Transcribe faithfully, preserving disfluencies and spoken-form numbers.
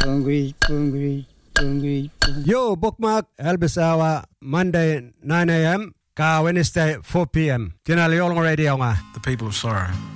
Yo, bookmark Elvis Hour, Monday nine a.m. ka Wednesday four p.m. Tinali Olong Radio nga. The people of sorrow.